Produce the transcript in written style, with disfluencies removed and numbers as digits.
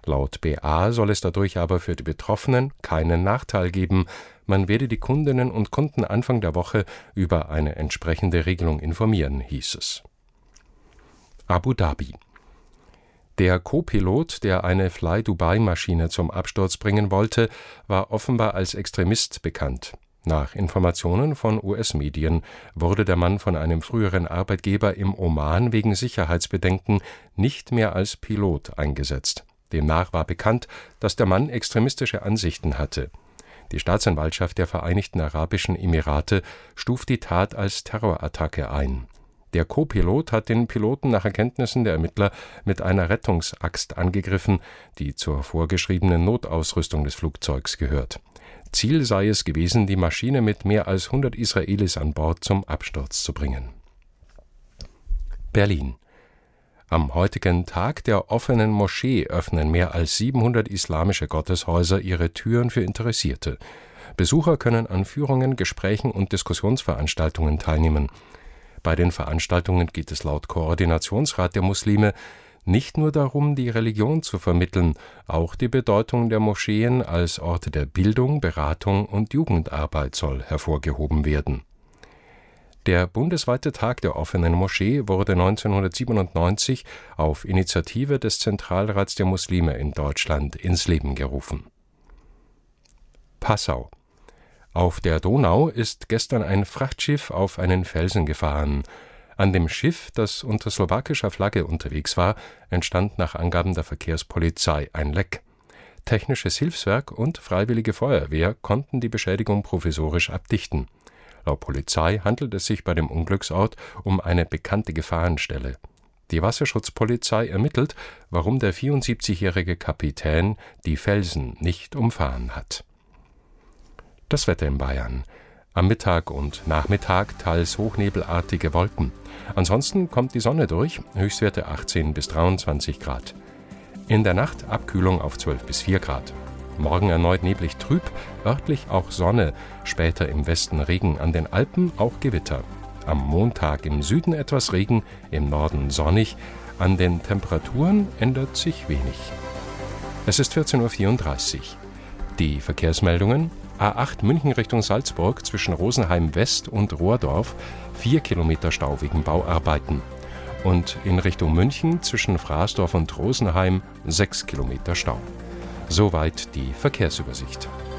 Laut BA soll es dadurch aber für die Betroffenen keinen Nachteil geben. Man werde die Kundinnen und Kunden Anfang der Woche über eine entsprechende Regelung informieren, hieß es. Abu Dhabi. Der Co-Pilot, der eine Fly-Dubai-Maschine zum Absturz bringen wollte, war offenbar als Extremist bekannt. Nach Informationen von US-Medien wurde der Mann von einem früheren Arbeitgeber im Oman wegen Sicherheitsbedenken nicht mehr als Pilot eingesetzt. Demnach war bekannt, dass der Mann extremistische Ansichten hatte. Die Staatsanwaltschaft der Vereinigten Arabischen Emirate stuft die Tat als Terrorattacke ein. Der Co-Pilot hat den Piloten nach Erkenntnissen der Ermittler mit einer Rettungsaxt angegriffen, die zur vorgeschriebenen Notausrüstung des Flugzeugs gehört. Ziel sei es gewesen, die Maschine mit mehr als 100 Israelis an Bord zum Absturz zu bringen. Berlin. Am heutigen Tag der offenen Moschee öffnen mehr als 700 islamische Gotteshäuser ihre Türen für Interessierte. Besucher können an Führungen, Gesprächen und Diskussionsveranstaltungen teilnehmen. Bei den Veranstaltungen geht es laut Koordinationsrat der Muslime nicht nur darum, die Religion zu vermitteln, auch die Bedeutung der Moscheen als Orte der Bildung, Beratung und Jugendarbeit soll hervorgehoben werden. Der bundesweite Tag der offenen Moschee wurde 1997 auf Initiative des Zentralrats der Muslime in Deutschland ins Leben gerufen. Passau. Auf der Donau ist gestern ein Frachtschiff auf einen Felsen gefahren. An dem Schiff, das unter slowakischer Flagge unterwegs war, entstand nach Angaben der Verkehrspolizei ein Leck. Technisches Hilfswerk und Freiwillige Feuerwehr konnten die Beschädigung provisorisch abdichten. Laut Polizei handelt es sich bei dem Unglücksort um eine bekannte Gefahrenstelle. Die Wasserschutzpolizei ermittelt, warum der 74-jährige Kapitän die Felsen nicht umfahren hat. Das Wetter in Bayern. Am Mittag und Nachmittag teils hochnebelartige Wolken. Ansonsten kommt die Sonne durch, Höchstwerte 18 bis 23 Grad. In der Nacht Abkühlung auf 12 bis 4 Grad. Morgen erneut neblig trüb, örtlich auch Sonne, später im Westen Regen, an den Alpen auch Gewitter. Am Montag im Süden etwas Regen, im Norden sonnig, an den Temperaturen ändert sich wenig. Es ist 14.34 Uhr. Die Verkehrsmeldungen: A8 München Richtung Salzburg zwischen Rosenheim West und Rohrdorf 4 Kilometer Stau wegen Bauarbeiten. Und in Richtung München zwischen Fraßdorf und Rosenheim 6 Kilometer Stau. Soweit die Verkehrsübersicht.